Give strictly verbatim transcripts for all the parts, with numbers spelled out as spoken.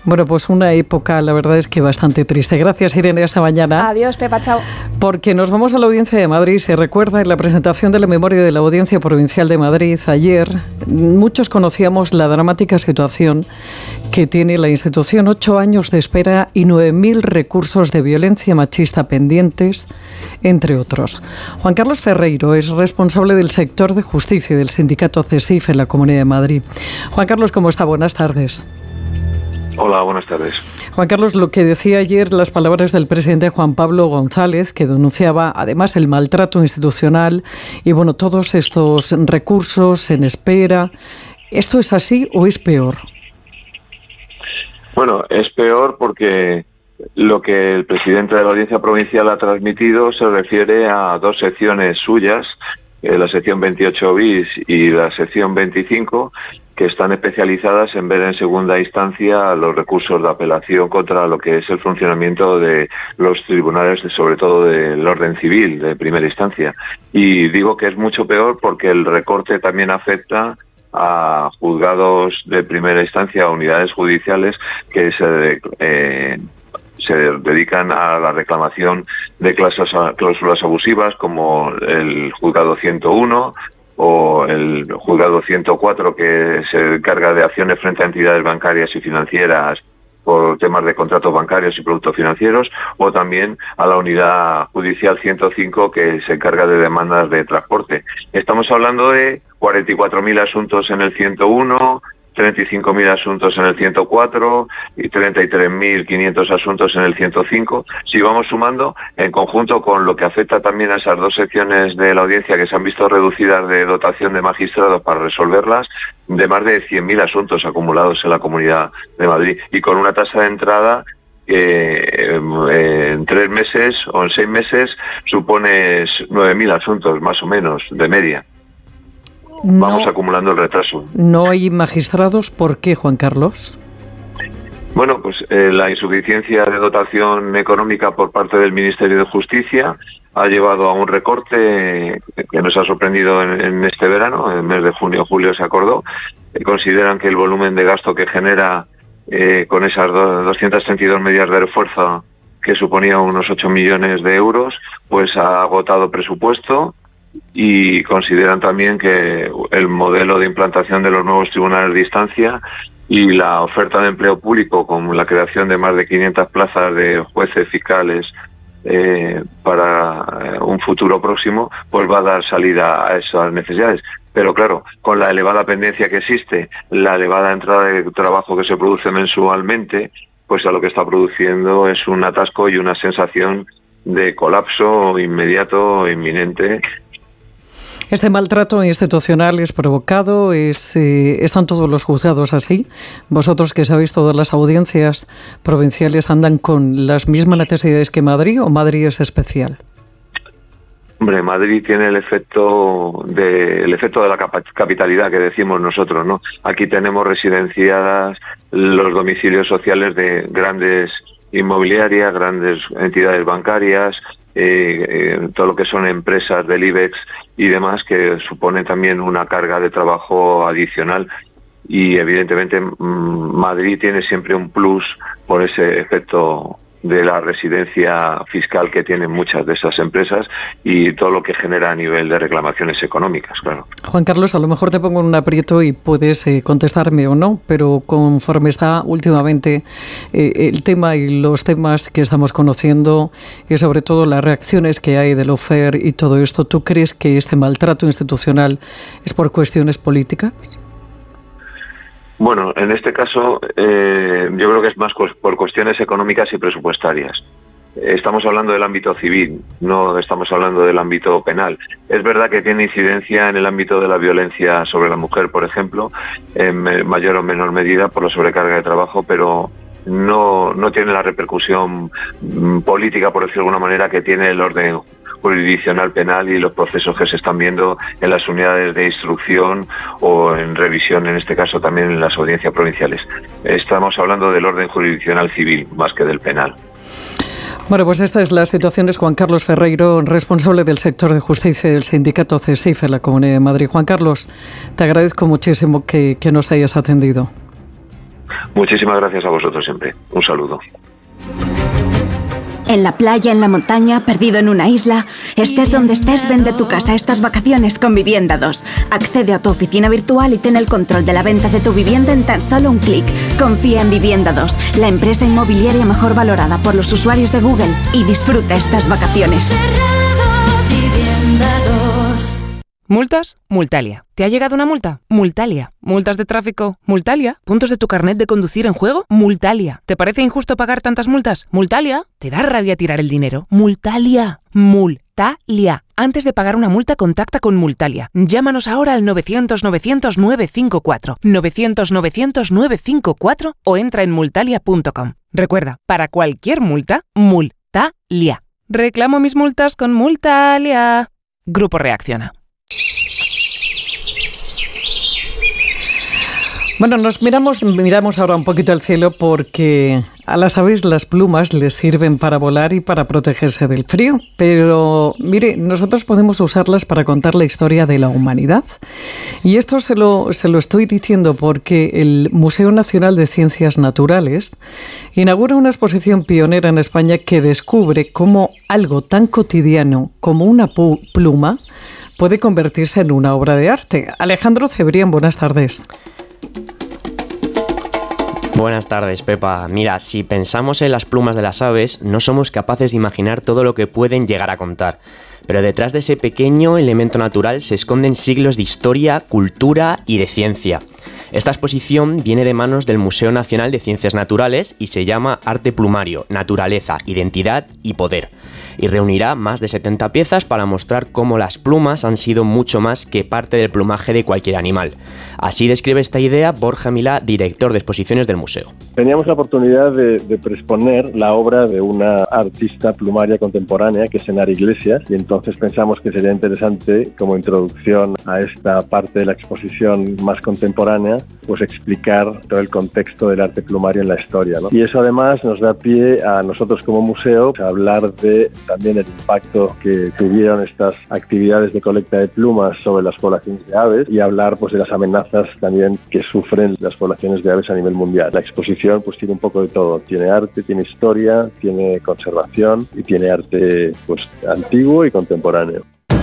Bueno, pues una época, la verdad es que bastante triste. Gracias, Irene, hasta mañana. Adiós, Pepa, chao. Porque nos vamos a la Audiencia de Madrid. Se recuerda en la presentación de la memoria de la Audiencia Provincial de Madrid ayer, muchos conocíamos la dramática situación que tiene la institución. Ocho años de espera y nueve mil recursos de violencia machista pendientes, entre otros. Juan Carlos Ferreiro es responsable del sector de justicia y del sindicato CESIF en la Comunidad de Madrid. Juan Carlos, ¿cómo está? Buenas tardes. Hola, buenas tardes. Juan Carlos, lo que decía ayer, las palabras del presidente Juan Pablo González, que denunciaba además el maltrato institucional y bueno, todos estos recursos en espera. ¿Esto es así o es peor? Bueno, es peor porque lo que el presidente de la Audiencia Provincial ha transmitido se refiere a dos secciones suyas, eh, la sección veintiocho bis y la sección veinticinco, que están especializadas en ver en segunda instancia los recursos de apelación contra lo que es el funcionamiento de los tribunales, sobre todo del orden civil de primera instancia. Y digo que es mucho peor porque el recorte también afecta a juzgados de primera instancia, a unidades judiciales que se eh, se dedican a la reclamación de cláusulas abusivas, como el juzgado ciento uno o el juzgado ciento cuatro, que se encarga de acciones frente a entidades bancarias y financieras por temas de contratos bancarios y productos financieros, o también a la unidad judicial ciento cinco, que se encarga de demandas de transporte. Estamos hablando de cuarenta y cuatro mil asuntos en el ciento uno, treinta y cinco mil asuntos en el ciento cuatro y treinta y tres mil quinientos asuntos en el ciento cinco. Si vamos sumando, en conjunto con lo que afecta también a esas dos secciones de la audiencia que se han visto reducidas de dotación de magistrados para resolverlas, de más de cien mil asuntos acumulados en la Comunidad de Madrid, y con una tasa de entrada que eh, en tres meses o en seis meses supone nueve mil asuntos más o menos de media. No, Vamos acumulando el retraso. ¿No hay magistrados? ¿Por qué, Juan Carlos? Bueno, pues eh, la insuficiencia de dotación económica por parte del Ministerio de Justicia ha llevado a un recorte que nos ha sorprendido en, en este verano. En el mes de junio o julio se acordó. Eh, consideran que el volumen de gasto que genera eh, con esas do, doscientas treinta y dos medidas de refuerzo, que suponía unos ocho millones de euros, pues ha agotado presupuesto. Y consideran también que el modelo de implantación de los nuevos tribunales de instancia y la oferta de empleo público, con la creación de más de quinientas plazas de jueces fiscales eh, para un futuro próximo, pues va a dar salida a esas necesidades. Pero claro, con la elevada pendencia que existe, la elevada entrada de trabajo que se produce mensualmente, pues a lo que está produciendo es un atasco y una sensación de colapso inmediato, inminente. Este maltrato institucional es provocado, es, eh, están todos los juzgados así. Vosotros, que sabéis, todas las audiencias provinciales andan con las mismas necesidades que Madrid, ¿o Madrid es especial? Hombre, Madrid tiene el efecto de el efecto de la capitalidad que decimos nosotros, ¿no? Aquí tenemos residenciadas los domicilios sociales de grandes inmobiliarias, grandes entidades bancarias, eh, eh, todo lo que son empresas del IBEX y demás, que suponen también una carga de trabajo adicional. Y evidentemente Madrid tiene siempre un plus por ese efecto de la residencia fiscal que tienen muchas de esas empresas y todo lo que genera a nivel de reclamaciones económicas, claro. Juan Carlos, a lo mejor te pongo en un aprieto y puedes eh, contestarme o no, pero conforme está últimamente eh, el tema y los temas que estamos conociendo y sobre todo las reacciones que hay del lawfare y todo esto, ¿tú crees que este maltrato institucional es por cuestiones políticas? Bueno, en este caso eh, yo creo que es más por cuestiones económicas y presupuestarias. Estamos hablando del ámbito civil, no estamos hablando del ámbito penal. Es verdad que tiene incidencia en el ámbito de la violencia sobre la mujer, por ejemplo, en mayor o menor medida por la sobrecarga de trabajo, pero no, no tiene la repercusión política, por decirlo de alguna manera, que tiene el orden jurisdiccional penal y los procesos que se están viendo en las unidades de instrucción o en revisión, en este caso también en las audiencias provinciales. Estamos hablando del orden jurisdiccional civil más que del penal. Bueno, pues esta es la situación de Juan Carlos Ferreiro, responsable del sector de justicia del sindicato CESIF en la Comunidad de Madrid. Juan Carlos, te agradezco muchísimo que, que nos hayas atendido. Muchísimas gracias a vosotros siempre. Un saludo. En la playa, en la montaña, perdido en una isla, estés donde estés, vende tu casa estas vacaciones con Vivienda dos. Accede a tu oficina virtual y ten el control de la venta de tu vivienda en tan solo un clic. Confía en Vivienda dos, la empresa inmobiliaria mejor valorada por los usuarios de Google, y disfruta estas vacaciones. ¿Multas? Multalia. ¿Te ha llegado una multa? Multalia. ¿Multas de tráfico? Multalia. ¿Puntos de tu carnet de conducir en juego? Multalia. ¿Te parece injusto pagar tantas multas? Multalia. ¿Te da rabia tirar el dinero? Multalia. Multalia. Antes de pagar una multa, contacta con Multalia. Llámanos ahora al novecientos novecientos nueve cinco cuatro, novecientos novecientos nueve cinco cuatro o entra en multalia punto com. Recuerda, para cualquier multa, Multalia. Reclamo mis multas con Multalia. Grupo Reacciona. Bueno, nos miramos, miramos ahora un poquito al cielo porque a las aves las plumas les sirven para volar y para protegerse del frío. Pero, mire, nosotros podemos usarlas para contar la historia de la humanidad. Y esto se lo, se lo estoy diciendo porque el Museo Nacional de Ciencias Naturales inaugura una exposición pionera en España que descubre cómo algo tan cotidiano como una pu- pluma puede convertirse en una obra de arte. Alejandro Cebrián, buenas tardes. Buenas tardes, Pepa. Mira, si pensamos en las plumas de las aves, no somos capaces de imaginar todo lo que pueden llegar a contar. Pero detrás de ese pequeño elemento natural se esconden siglos de historia, cultura y de ciencia. Esta exposición viene de manos del Museo Nacional de Ciencias Naturales y se llama Arte Plumario, Naturaleza, Identidad y Poder. Y reunirá más de setenta piezas para mostrar cómo las plumas han sido mucho más que parte del plumaje de cualquier animal. Así describe esta idea Borja Milá, director de exposiciones del museo. Teníamos la oportunidad de, de preexponer la obra de una artista plumaria contemporánea, que es Enara Iglesias, y entonces pensamos que sería interesante, como introducción a esta parte de la exposición más contemporánea, pues explicar todo el contexto del arte plumario en la historia, ¿no? Y eso además nos da pie a nosotros como museo a hablar de también el impacto que tuvieron estas actividades de colecta de plumas sobre las poblaciones de aves y hablar pues de las amenazas también que sufren las poblaciones de aves a nivel mundial. La exposición pues tiene un poco de todo, tiene arte, tiene historia, tiene conservación y tiene arte pues antiguo y contemporáneo.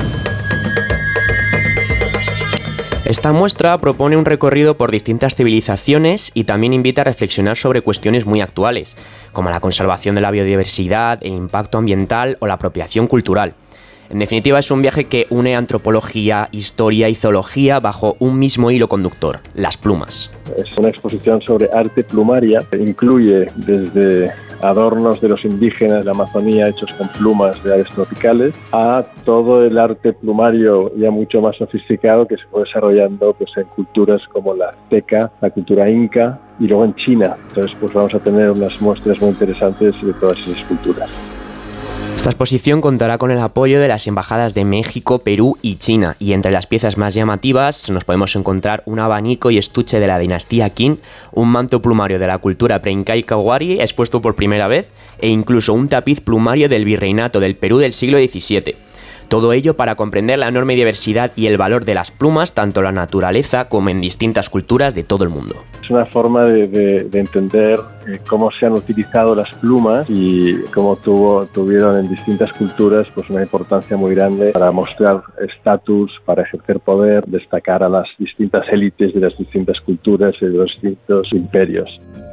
Esta muestra propone un recorrido por distintas civilizaciones y también invita a reflexionar sobre cuestiones muy actuales, como la conservación de la biodiversidad, el impacto ambiental o la apropiación cultural. En definitiva, es un viaje que une antropología, historia y zoología bajo un mismo hilo conductor, las plumas. Es una exposición sobre arte plumaria, que incluye desde adornos de los indígenas de la Amazonía hechos con plumas de aves tropicales a todo el arte plumario ya mucho más sofisticado que se fue desarrollando pues, en culturas como la azteca, la cultura inca y luego en China. Entonces pues vamos a tener unas muestras muy interesantes de todas esas culturas. Esta exposición contará con el apoyo de las embajadas de México, Perú y China, y entre las piezas más llamativas nos podemos encontrar un abanico y estuche de la dinastía Qin, un manto plumario de la cultura preincaica wari expuesto por primera vez, e incluso un tapiz plumario del virreinato del Perú del siglo diecisiete. Todo ello para comprender la enorme diversidad y el valor de las plumas, tanto en la naturaleza como en distintas culturas de todo el mundo. Es una forma de, de, de entender eh, cómo se han utilizado las plumas y cómo tuvo, tuvieron en distintas culturas pues, una importancia muy grande para mostrar estatus, para ejercer poder, destacar a las distintas élites de las distintas culturas y de los distintos imperios.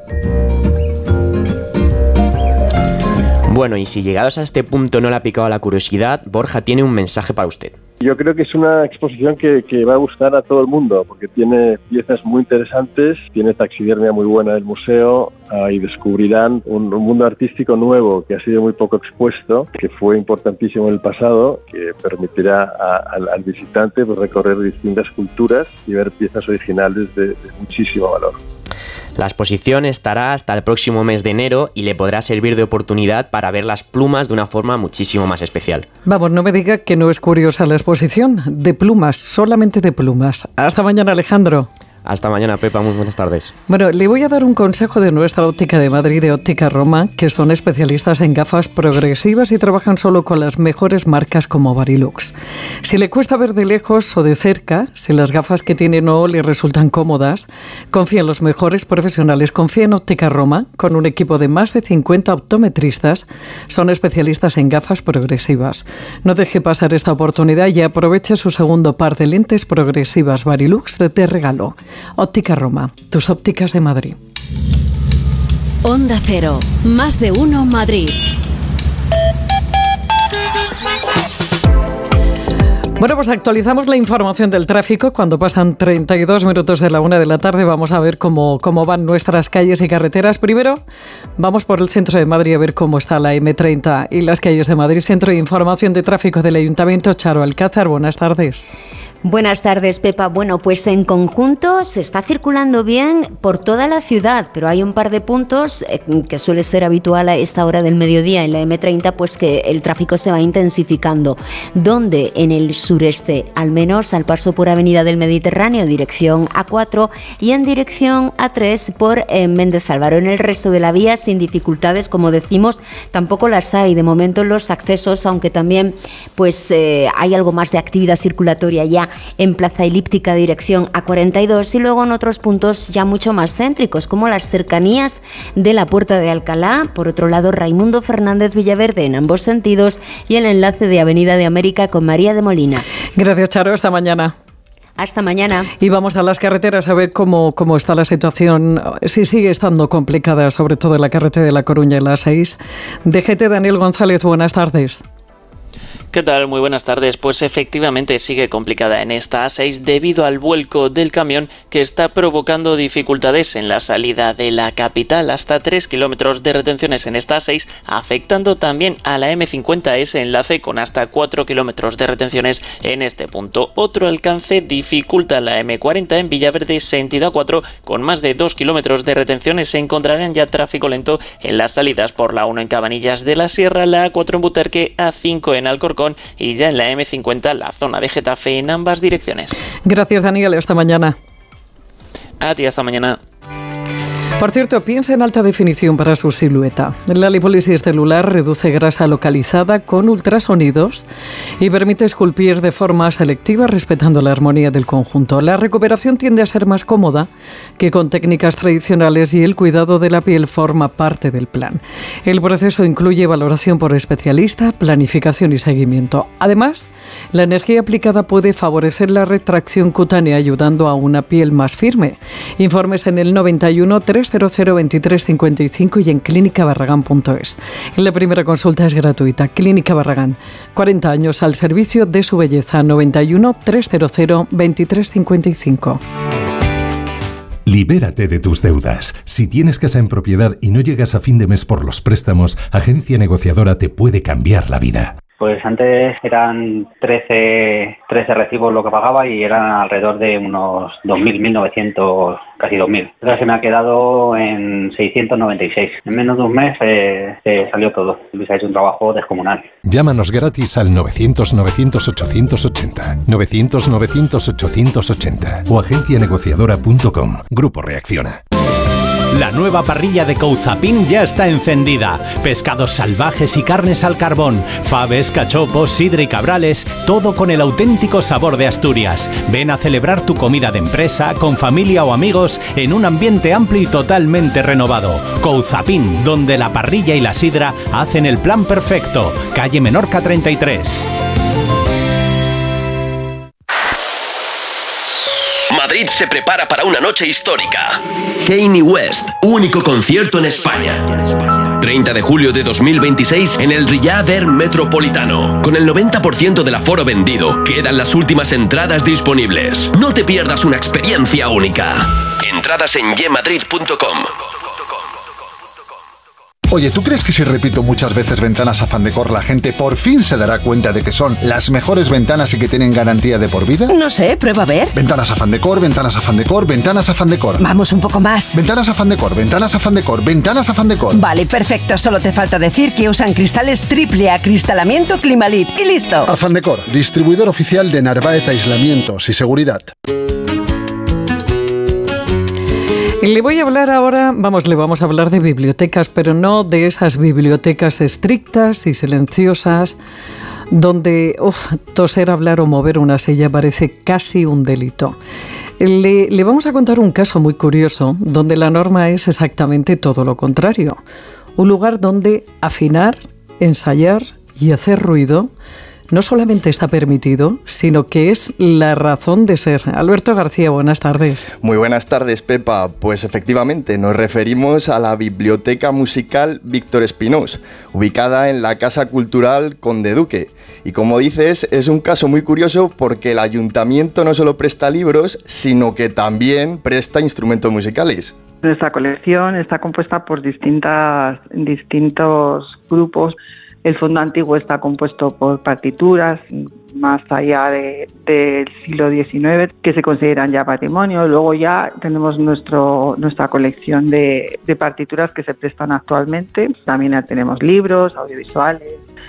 Bueno, y si llegados a este punto no le ha picado la curiosidad, Borja tiene un mensaje para usted. Yo creo que es una exposición que, que va a gustar a todo el mundo, porque tiene piezas muy interesantes, tiene taxidermia muy buena del museo, uh, y descubrirán un, un mundo artístico nuevo que ha sido muy poco expuesto, que fue importantísimo en el pasado, que permitirá a, al, al visitante pues, recorrer distintas culturas y ver piezas originales de, de muchísimo valor. La exposición estará hasta el próximo mes de enero y le podrá servir de oportunidad para ver las plumas de una forma muchísimo más especial. Vamos, no me diga que no es curiosa la exposición. De plumas, solamente de plumas. Hasta mañana, Alejandro. Hasta mañana, Pepa, muy buenas tardes. Bueno, le voy a dar un consejo de nuestra óptica de Madrid, de Óptica Roma, que son especialistas en gafas progresivas y trabajan solo con las mejores marcas como Varilux. Si le cuesta ver de lejos o de cerca, si las gafas que tiene no le resultan cómodas, confía en los mejores profesionales, confía en Óptica Roma, con un equipo de más de cincuenta optometristas, son especialistas en gafas progresivas. No deje pasar esta oportunidad y aproveche su segundo par de lentes progresivas Varilux de regalo. Óptica Roma, tus ópticas de Madrid. Onda Cero, más de uno Madrid. Bueno, pues actualizamos la información del tráfico. Cuando pasan treinta y dos minutos de la una de la tarde, vamos a ver cómo, cómo van nuestras calles y carreteras. Primero, vamos por el centro de Madrid a ver cómo está la eme treinta y las calles de Madrid. Centro de Información de Tráfico del Ayuntamiento, Charo Alcázar. Buenas tardes. Buenas tardes, Pepa. Bueno, pues en conjunto se está circulando bien por toda la ciudad, pero hay un par de puntos eh, que suele ser habitual a esta hora del mediodía en la eme treinta, pues que el tráfico se va intensificando. Donde en el sureste, al menos al paso por Avenida del Mediterráneo, dirección A cuatro, y en dirección A tres por eh, Méndez Álvaro. En el resto de la vía, sin dificultades, como decimos, tampoco las hay. De momento los accesos, aunque también pues eh, hay algo más de actividad circulatoria ya en Plaza Elíptica, dirección A cuarenta y dos, y luego en otros puntos ya mucho más céntricos, como las cercanías de la Puerta de Alcalá, por otro lado Raimundo Fernández Villaverde en ambos sentidos, y el enlace de Avenida de América con María de Molina. Gracias, Charo, hasta mañana. Hasta mañana. Y vamos a las carreteras a ver cómo, cómo está la situación, si sigue estando complicada, sobre todo en la carretera de La Coruña en la seis. D G T, Daniel González, buenas tardes. ¿Qué tal? Muy buenas tardes. Pues efectivamente sigue complicada en esta A seis debido al vuelco del camión que está provocando dificultades en la salida de la capital. Hasta tres kilómetros de retenciones en esta A seis, afectando también a la eme cincuenta, ese enlace con hasta cuatro kilómetros de retenciones en este punto. Otro alcance dificulta la eme cuarenta en Villaverde, sentido A cuatro, con más de dos kilómetros de retenciones. Se encontrarán ya tráfico lento en las salidas por la uno en Cabanillas de la Sierra, la A cuatro en Butarque, A cinco en Alcorcón, y ya en la eme cincuenta la zona de Getafe en ambas direcciones. Gracias, Daniel, hasta mañana. A ti, hasta mañana. Por cierto, piensa en alta definición para su silueta. La lipólisis celular reduce grasa localizada con ultrasonidos y permite esculpir de forma selectiva respetando la armonía del conjunto. La recuperación tiende a ser más cómoda que con técnicas tradicionales y el cuidado de la piel forma parte del plan. El proceso incluye valoración por especialista, planificación y seguimiento. Además, la energía aplicada puede favorecer la retracción cutánea ayudando a una piel más firme. Informes en el noventa y uno, trescientos veintitrés cincuenta y cinco y en clínica barragán punto es. La primera consulta es gratuita. Clínica Barragán, cuarenta años al servicio de su belleza. Noventa y uno, trescientos veintitrés cincuenta y cinco. Libérate de tus deudas. Si tienes casa en propiedad y no llegas a fin de mes por los préstamos, Agencia Negociadora te puede cambiar la vida. Pues antes eran trece, trece recibos lo que pagaba y eran alrededor de unos dos mil, mil novecientos, casi dos mil. Ahora se me ha quedado en seiscientos noventa y seis. En menos de un mes eh, se salió todo. Luis ha hecho un trabajo descomunal. Llámanos gratis al novecientos, novecientos, ochocientos ochenta, novecientos, novecientos, ochocientos ochenta o agencia negociadora punto com. Grupo Reacciona. La nueva parrilla de Couzapin ya está encendida. Pescados salvajes y carnes al carbón, faves, cachopos, sidra y cabrales, todo con el auténtico sabor de Asturias. Ven a celebrar tu comida de empresa, con familia o amigos, en un ambiente amplio y totalmente renovado. Couzapin, donde la parrilla y la sidra hacen el plan perfecto. Calle Menorca treinta y tres. Madrid se prepara para una noche histórica. Kanye West, único concierto en España. treinta de julio de dos mil veintiséis en el Riyadh Air Metropolitano. Con el noventa por ciento del aforo vendido, quedan las últimas entradas disponibles. No te pierdas una experiencia única. Entradas en ye madrid punto com. Oye, ¿tú crees que si repito muchas veces Ventanas Afán Decor la gente por fin se dará cuenta de que son las mejores ventanas y que tienen garantía de por vida? No sé, prueba a ver. Ventanas Afán Decor, Ventanas Afán Decor, Ventanas Afán Decor. Vamos un poco más. Ventanas Afán Decor, Ventanas Afán Decor, Ventanas Afán Decor. Vale, perfecto. Solo te falta decir que usan cristales triple acristalamiento Climalit y listo. Afán Decor, distribuidor oficial de Narváez Aislamientos y Seguridad. Le voy a hablar ahora, vamos, le vamos a hablar de bibliotecas, pero no de esas bibliotecas estrictas y silenciosas, donde uf, toser, hablar o mover una silla parece casi un delito. Le, le vamos a contar un caso muy curioso, donde la norma es exactamente todo lo contrario. Un lugar donde afinar, ensayar y hacer ruido no solamente está permitido, sino que es la razón de ser. Alberto García, buenas tardes. Muy buenas tardes, Pepa. Pues efectivamente, nos referimos a la Biblioteca Musical Víctor Espinós, ubicada en la Casa Cultural Conde Duque. Y como dices, es un caso muy curioso porque el ayuntamiento no solo presta libros, sino que también presta instrumentos musicales. Nuestra colección está compuesta por distintas, distintos grupos. El fondo antiguo está compuesto por partituras más allá de, del siglo diecinueve que se consideran ya patrimonio. Luego ya tenemos nuestro, nuestra colección de, de partituras que se prestan actualmente. También tenemos libros, audiovisuales.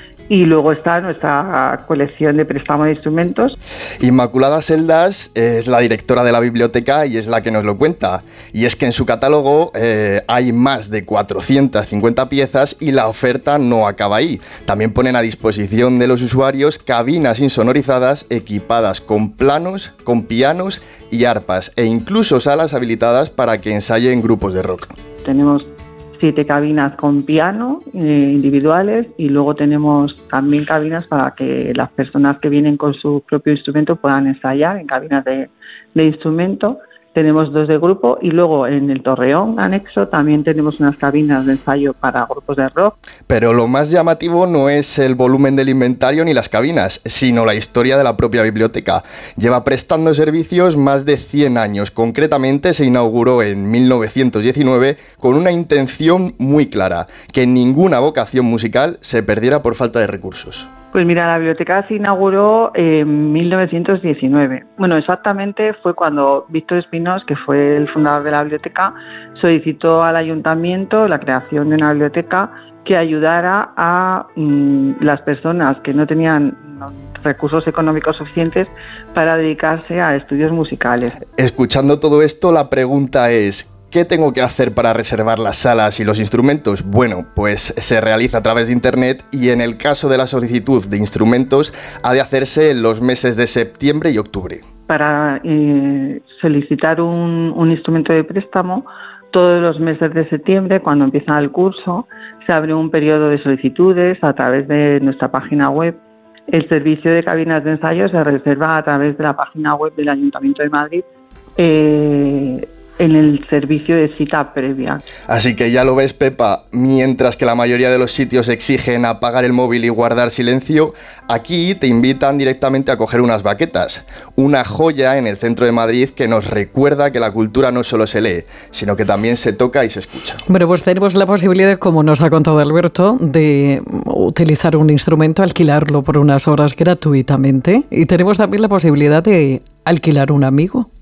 Y luego está nuestra colección de préstamo de instrumentos. Inmaculada Seldas es la directora de la biblioteca y es la que nos lo cuenta. Y es que en su catálogo eh, hay más de cuatrocientas cincuenta piezas y la oferta no acaba ahí. También ponen a disposición de los usuarios cabinas insonorizadas equipadas con planos, con pianos y arpas e incluso salas habilitadas para que ensayen grupos de rock. Tenemos siete cabinas con piano eh, individuales y luego tenemos también cabinas para que las personas que vienen con su propio instrumento puedan ensayar en cabinas de, de instrumento. Tenemos dos de grupo y luego en el torreón anexo también tenemos unas cabinas de ensayo para grupos de rock. Pero lo más llamativo no es el volumen del inventario ni las cabinas, sino la historia de la propia biblioteca. Lleva prestando servicios más de cien años. Concretamente se inauguró en mil novecientos diecinueve con una intención muy clara, que ninguna vocación musical se perdiera por falta de recursos. Pues mira, la biblioteca se inauguró en mil novecientos diecinueve. Bueno, exactamente fue cuando Víctor Espinós, que fue el fundador de la biblioteca, solicitó al ayuntamiento la creación de una biblioteca que ayudara a mmm, las personas que no tenían recursos económicos suficientes para dedicarse a estudios musicales. Escuchando todo esto, la pregunta es: ¿qué tengo que hacer para reservar las salas y los instrumentos? Bueno, pues se realiza a través de internet y en el caso de la solicitud de instrumentos ha de hacerse en los meses de septiembre y octubre. Para eh, solicitar un, un instrumento de préstamo, todos los meses de septiembre, cuando empieza el curso, se abre un periodo de solicitudes a través de nuestra página web. El servicio de cabinas de ensayo se reserva a través de la página web del Ayuntamiento de Madrid, eh, en el servicio de cita previa. Así que ya lo ves, Pepa, mientras que la mayoría de los sitios exigen apagar el móvil y guardar silencio, aquí te invitan directamente a coger unas baquetas, una joya en el centro de Madrid que nos recuerda que la cultura no solo se lee, sino que también se toca y se escucha. Bueno, pues tenemos la posibilidad, como nos ha contado Alberto, de utilizar un instrumento, alquilarlo por unas horas gratuitamente, y tenemos también la posibilidad de alquilar un amigo.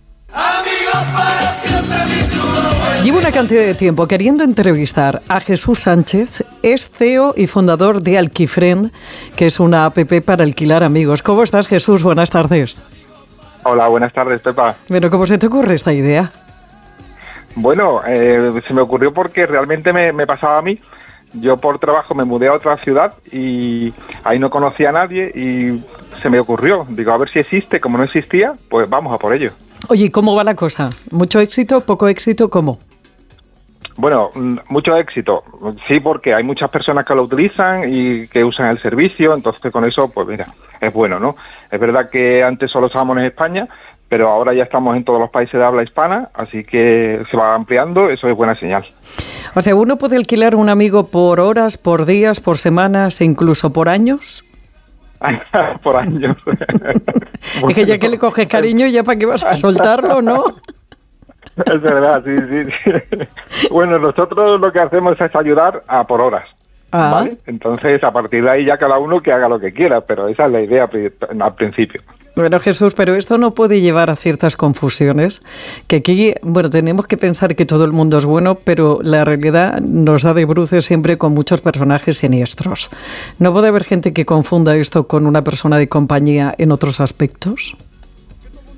Llevo una cantidad de tiempo queriendo entrevistar a Jesús Sánchez, es C E O y fundador de Alquifriend, que es una app para alquilar amigos. ¿Cómo estás, Jesús? Buenas tardes. Hola, buenas tardes, Pepa. Bueno, ¿cómo se te ocurre esta idea? Bueno, eh, se me ocurrió porque realmente me, me pasaba a mí. Yo por trabajo me mudé a otra ciudad y ahí no conocía a nadie y se me ocurrió. Digo, a ver si existe. Como no existía, pues vamos a por ello. Oye, ¿cómo va la cosa? ¿Mucho éxito? ¿Poco éxito? ¿Cómo? Bueno, mucho éxito. Sí, porque hay muchas personas que lo utilizan y que usan el servicio, entonces con eso, pues mira, es bueno, ¿no? Es verdad que antes solo estábamos en España, pero ahora ya estamos en todos los países de habla hispana, así que se va ampliando, eso es buena señal. O sea, ¿uno puede alquilar un amigo por horas, por días, por semanas e incluso por años? Por años. Es que ya que le coges cariño, ya para qué vas a soltarlo, ¿no? Es verdad, sí, sí, sí. Bueno, nosotros lo que hacemos es ayudar a por horas, ah. ¿vale? Entonces, a partir de ahí ya cada uno que haga lo que quiera, pero esa es la idea al principio. Bueno, Jesús, pero esto no puede llevar a ciertas confusiones, que aquí, bueno, tenemos que pensar que todo el mundo es bueno, pero la realidad nos da de bruces siempre con muchos personajes siniestros. ¿No puede haber gente que confunda esto con una persona de compañía en otros aspectos?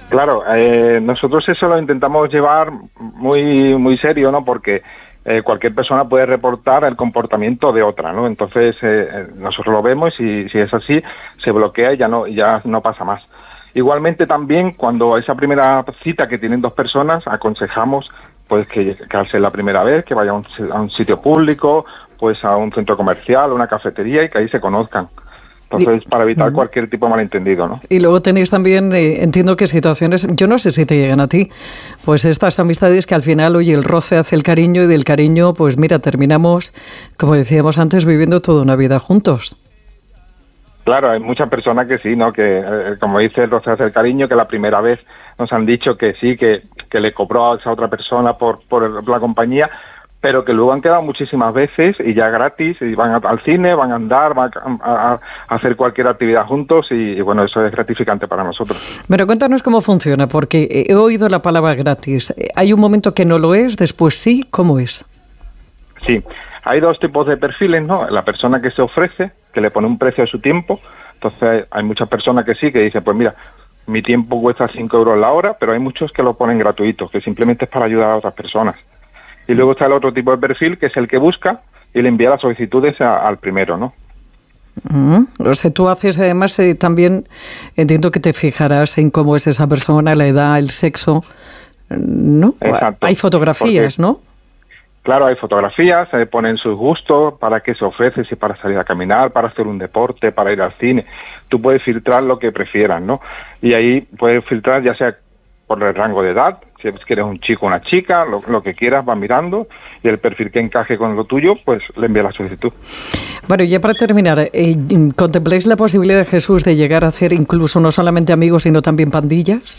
Claro, eh, nosotros eso lo intentamos llevar muy muy serio, ¿no? Porque eh, cualquier persona puede reportar el comportamiento de otra, ¿no? Entonces eh, nosotros lo vemos y si es así se bloquea y ya no ya no pasa más. Igualmente también cuando esa primera cita que tienen dos personas aconsejamos pues que, que al ser la primera vez que vaya a un, a un sitio público, pues a un centro comercial, una cafetería y que ahí se conozcan. Entonces, para evitar cualquier tipo de malentendido, ¿no? Y luego tenéis también, eh, entiendo que situaciones, yo no sé si te llegan a ti, pues estas amistades que al final, oye, el roce hace el cariño y del cariño, pues mira, terminamos, como decíamos antes, viviendo toda una vida juntos. Claro, hay muchas personas que sí, ¿no? Que, eh, como dice el roce hace el cariño, que la primera vez nos han dicho que sí, que, que le cobró a esa otra persona por, por la compañía, pero que luego han quedado muchísimas veces y ya gratis, y van a, al cine, van a andar, van a, a, a hacer cualquier actividad juntos y, y bueno, eso es gratificante para nosotros. Pero cuéntanos cómo funciona, porque he oído la palabra gratis. ¿Hay un momento que no lo es, después sí? ¿Cómo es? Sí, hay dos tipos de perfiles, ¿no? La persona que se ofrece, que le pone un precio a su tiempo, entonces hay muchas personas que sí, que dicen, pues mira, mi tiempo cuesta cinco euros la hora, pero hay muchos que lo ponen gratuito, que simplemente es para ayudar a otras personas. Y luego está el otro tipo de perfil, que es el que busca y le envía las solicitudes a, al primero, ¿no? Mm, o sea, tú haces, además, eh, también entiendo que te fijarás en cómo es esa persona, la edad, el sexo, ¿no? Exacto. Hay fotografías, Porque, ¿no? Claro, hay fotografías, se ponen sus gustos, para qué se ofrece, si para salir a caminar, para hacer un deporte, para ir al cine. Tú puedes filtrar lo que prefieras, ¿no? Y ahí puedes filtrar ya sea por el rango de edad, si eres un chico o una chica, lo, lo que quieras, va mirando, y el perfil que encaje con lo tuyo, pues le envía la solicitud. Bueno, y ya para terminar, eh, ¿contempláis la posibilidad, Jesús, de llegar a hacer incluso no solamente amigos, sino también pandillas?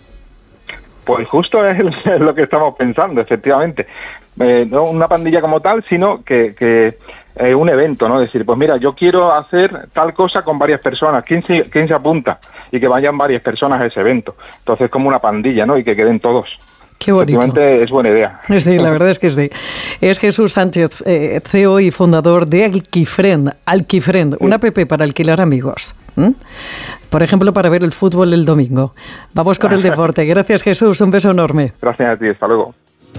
Pues justo es lo que estamos pensando, efectivamente. Eh, no una pandilla como tal, sino que, que eh, un evento, ¿no? Decir, pues mira, yo quiero hacer tal cosa con varias personas, ¿quién se, quién se apunta? Y que vayan varias personas a ese evento. Entonces, como una pandilla, ¿no? Y que queden todos. Qué bonito. Efectivamente, es buena idea. Sí, la verdad es que sí. Es Jesús Sánchez, eh, C E O y fundador de Alquifriend, Alquifriend, una app para alquilar amigos. ¿Mm? Por ejemplo, para ver el fútbol el domingo. Vamos con el deporte. Gracias, Jesús. Un beso enorme. Gracias a ti. Hasta luego.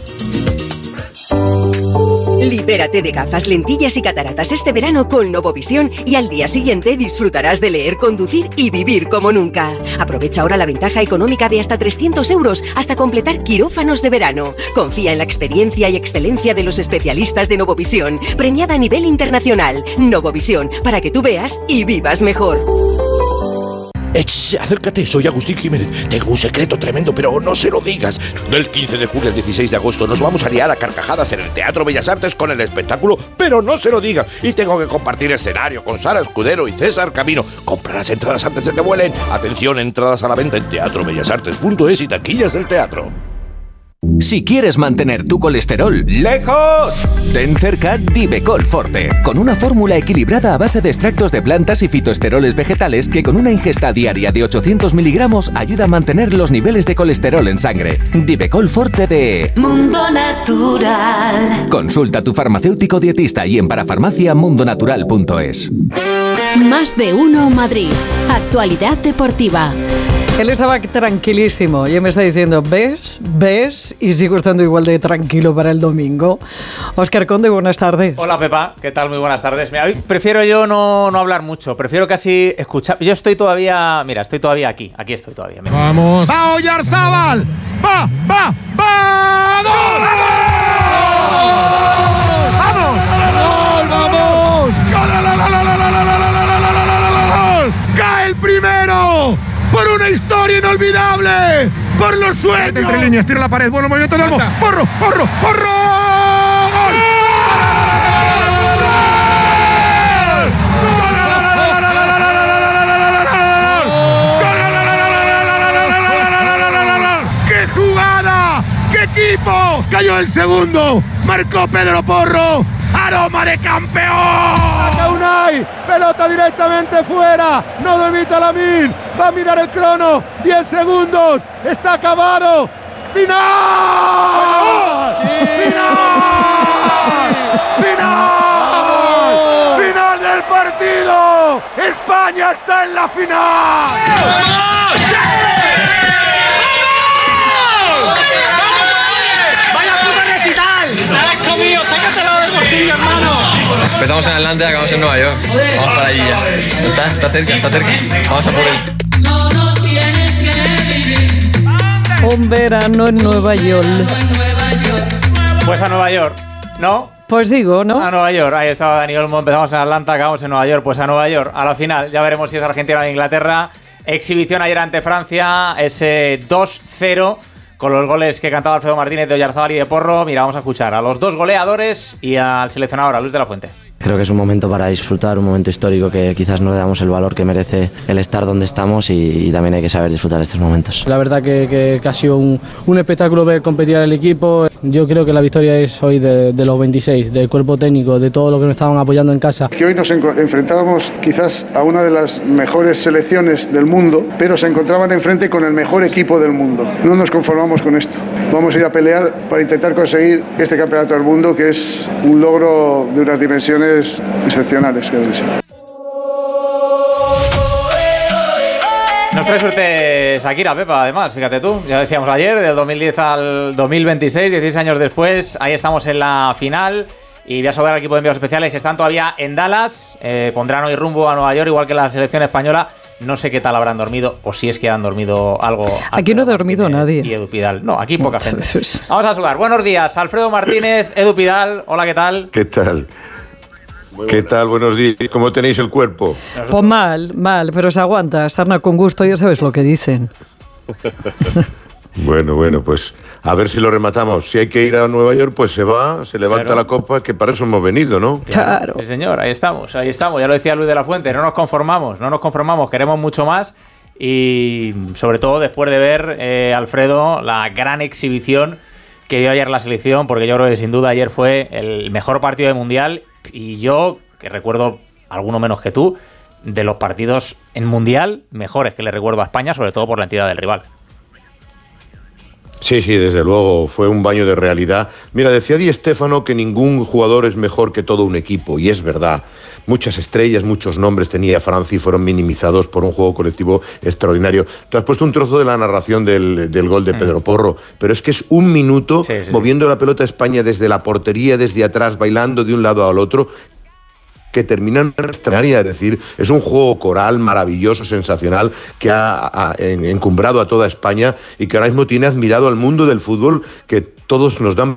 Libérate de gafas, lentillas y cataratas este verano con Novovisión y al día siguiente disfrutarás de leer, conducir y vivir como nunca. Aprovecha ahora la ventaja económica de hasta trescientos euros hasta completar quirófanos de verano. Confía en la experiencia y excelencia de los especialistas de Novovisión, premiada a nivel internacional. Novovisión, para que tú veas y vivas mejor. Ech, acércate, soy Agustín Jiménez. Tengo un secreto tremendo, pero no se lo digas. Del quince de julio al dieciséis de agosto nos vamos a liar a carcajadas en el Teatro Bellas Artes con el espectáculo, pero no se lo digas. Y tengo que compartir escenario con Sara Escudero y César Camino. Compra las entradas antes de que vuelen. Atención, entradas a la venta en teatro bellas artes punto es y taquillas del teatro. Si quieres mantener tu colesterol lejos, ten cerca Divecol Forte, con una fórmula equilibrada a base de extractos de plantas y fitoesteroles vegetales que con una ingesta diaria de ochocientos miligramos ayuda a mantener los niveles de colesterol en sangre. Divecol Forte de Mundo Natural. Consulta a tu farmacéutico dietista y en parafarmacia mundo natural punto es. Más de uno Madrid. Actualidad deportiva. Él estaba tranquilísimo y me está diciendo, ¿ves? ¿Ves? Y sigo estando igual de tranquilo para el domingo. Óscar Conde, buenas tardes. Hola, Pepa. ¿Qué tal? Muy buenas tardes. Mira, hoy prefiero yo no, no hablar mucho. Prefiero casi escuchar. Yo estoy todavía... Mira, estoy todavía aquí. Aquí estoy todavía. Mira. ¡Vamos! ¡Va Oyarzábal! ¡Va! ¡Va! ¡Va! ¡Gol! ¡Vamos! ¡Vamos! ¡Vamos! ¡Gol! ¡Cae el primero! ¡Por una historia inolvidable! ¡Por los sueños! Entre líneas, tira la pared, bueno movimiento de Olmo. ¡Porro, porro, porro! ¡Gol! ¡Qué jugada! ¡Qué equipo! Cayó el segundo, marcó Pedro Porro. ¡Aroma de campeón! Saca Unai, pelota directamente fuera, no lo evita Lamine, va a mirar el crono, diez segundos, está acabado, ¡final! ¡Sí! ¡Final! ¡Final! ¡Final del partido! ¡España está en la final! ¡Vamos! ¡Sí! amigo mío, sácatelo del bolsillo, hermano. Empezamos en Atlanta y acabamos en Nueva York. Vamos para allí ya. Está, está cerca, está cerca. Vamos a por él. Solo tienes que vivir. Un verano en Nueva York. Pues a Nueva York, ¿no? Pues digo, ¿no? A Nueva York, ahí estaba Dani Olmo, empezamos en Atlanta, acabamos en Nueva York, pues a Nueva York, a la final, ya veremos si es Argentina o Inglaterra. Exhibición ayer ante Francia, ese dos cero, con los goles que cantaba Alfredo Martínez, de Oyarzábal y de Porro. Mira, vamos a escuchar a los dos goleadores y al seleccionador, a Luis de la Fuente. Creo que es un momento para disfrutar, un momento histórico que quizás no le damos el valor que merece el estar donde estamos y, y también hay que saber disfrutar estos momentos. La verdad que, que, que ha sido un, un espectáculo ver competir al equipo. Yo creo que la victoria es hoy de, de los veintiséis, del cuerpo técnico, de todo lo que nos estaban apoyando en casa. Que hoy nos enfrentábamos quizás a una de las mejores selecciones del mundo, pero se encontraban enfrente con el mejor equipo del mundo. No nos conformamos con esto. Vamos a ir a pelear para intentar conseguir este campeonato del mundo, que es un logro de unas dimensiones excepcionales, creo que sí. Nos trae suerte Shakira, Pepa, además, fíjate tú, ya decíamos ayer, del dos mil diez al dos mil veintiséis, dieciséis años después, ahí estamos en la final. Y voy a saludar al equipo de enviados especiales que están todavía en Dallas, eh, pondrán hoy rumbo a Nueva York, igual que la selección española. No sé qué tal habrán dormido, o si es que han dormido algo. Aquí no ha dormido nadie. Y Edu Pidal. No, aquí poca gente. Vamos a saludar. Buenos días, Alfredo Martínez, Edu Pidal. Hola, ¿qué tal? ¿Qué tal? ¿Qué tal? Buenos días. ¿Cómo tenéis el cuerpo? Pues mal, mal, pero se aguanta. Sarna con gusto, ya sabes lo que dicen. Bueno, bueno, pues a ver si lo rematamos. Si hay que ir a Nueva York, pues se va, se levanta claro. la copa, que para eso hemos venido, ¿no? Claro. Sí, señor, ahí estamos, ahí estamos. Ya lo decía Luis de la Fuente, no nos conformamos, no nos conformamos, queremos mucho más. Y sobre todo después de ver, eh, Alfredo, la gran exhibición que dio ayer la selección, porque yo creo que sin duda ayer fue el mejor partido de Mundial. Y yo, que recuerdo alguno menos que tú, de los partidos en Mundial mejores que le recuerdo a España, sobre todo por la entidad del rival. Sí, sí, desde luego, fue un baño de realidad. Mira, decía Di Stéfano que ningún jugador es mejor que todo un equipo, y es verdad. Muchas estrellas, muchos nombres tenía Francia y fueron minimizados por un juego colectivo extraordinario. Tú has puesto un trozo de la narración del, del gol de Pedro Porro, pero es que es un minuto sí, sí, moviendo sí. la pelota a España desde la portería, desde atrás, bailando de un lado al otro, que terminan en extraordinaria, es decir, es un juego coral maravilloso, sensacional, que ha, ha encumbrado a toda España y que ahora mismo tiene admirado al mundo del fútbol, que todos nos dan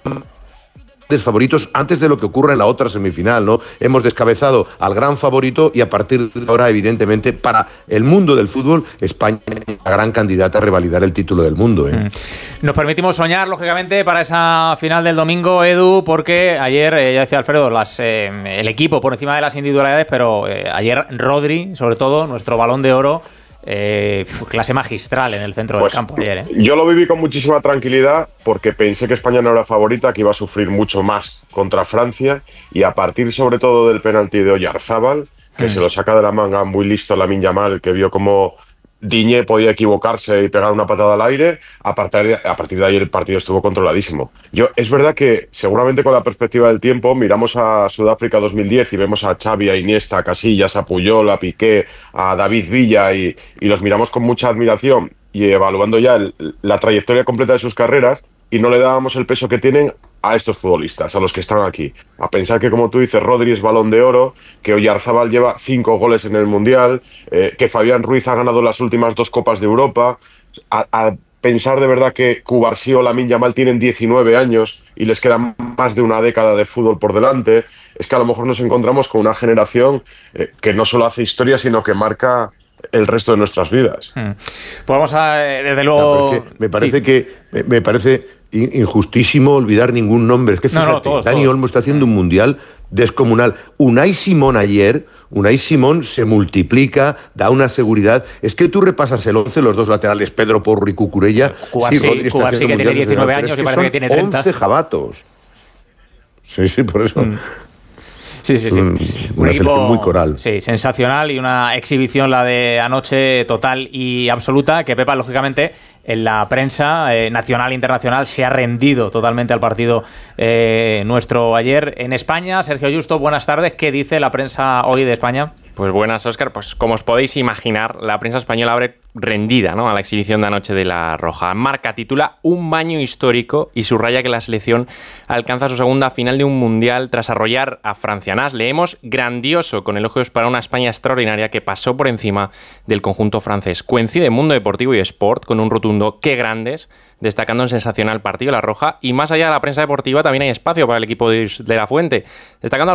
favoritos antes de lo que ocurra en la otra semifinal, ¿no? Hemos descabezado al gran favorito y a partir de ahora, evidentemente, para el mundo del fútbol, España es la gran candidata a revalidar el título del mundo, ¿eh? Nos permitimos soñar, lógicamente, para esa final del domingo, Edu, porque ayer, eh, ya decía Alfredo, las, eh, el equipo por encima de las individualidades, pero eh, ayer Rodri, sobre todo, nuestro Balón de Oro, Eh, clase magistral en el centro pues, del campo ayer, ¿eh? Yo lo viví con muchísima tranquilidad porque pensé que España no era favorita, que iba a sufrir mucho más contra Francia, y a partir sobre todo del penalti de Oyarzábal, que mm. se lo saca de la manga muy listo Lamine Yamal, que vio como Diñé podía equivocarse y pegar una patada al aire, a partir, de, a partir de ahí el partido estuvo controladísimo. Yo, es verdad que seguramente con la perspectiva del tiempo miramos a Sudáfrica dos mil diez y vemos a Xavi, a Iniesta, a Casillas, a Puyol, a Piqué, a David Villa y, y los miramos con mucha admiración y evaluando ya el, la trayectoria completa de sus carreras, y no le dábamos el peso que tienen a estos futbolistas, a los que están aquí. A pensar que, como tú dices, Rodri es Balón de Oro, que Oyarzábal lleva cinco goles en el Mundial, eh, que Fabián Ruiz ha ganado las últimas dos Copas de Europa, a, a pensar de verdad que Cubarsí o Lamine Yamal tienen diecinueve años y les queda más de una década de fútbol por delante. Es que a lo mejor nos encontramos con una generación eh, que no solo hace historia, sino que marca el resto de nuestras vidas. Hmm. Pues vamos a, desde luego... No, es que me parece sí. que me, me parece injustísimo olvidar ningún nombre. Es que fíjate, no, no, todos, Dani todos. Olmo está haciendo un mundial descomunal. Unai Simón ayer, Unai Simón se multiplica, da una seguridad. Es que tú repasas el once, los dos laterales, Pedro Porro y Cucurella. Cubarsí, sí, Rodri está haciendo que tiene diecinueve años y parece que tiene treinta. once jabatos. Sí, sí, por eso... Hmm. Sí, sí, sí. Un, una selección muy coral. Sí, sensacional, y una exhibición la de anoche total y absoluta, que Pepa, lógicamente, en la prensa eh, nacional e internacional se ha rendido totalmente al partido eh, nuestro ayer en España. Sergio Justo, buenas tardes. ¿Qué dice la prensa hoy de España? Pues buenas, Óscar. Pues como os podéis imaginar, la prensa española abre rendida, ¿no?, a la exhibición de anoche de la Roja. Marca titula Un baño histórico y subraya que la selección alcanza su segunda final de un mundial tras arrollar a Francia. Nas, leemos grandioso, con elogios para una España extraordinaria que pasó por encima del conjunto francés. Coincide Mundo Deportivo y Sport con un rotundo qué grandes, destacando un sensacional partido la Roja, y más allá de la prensa deportiva también hay espacio para el equipo de, de La Fuente, destacando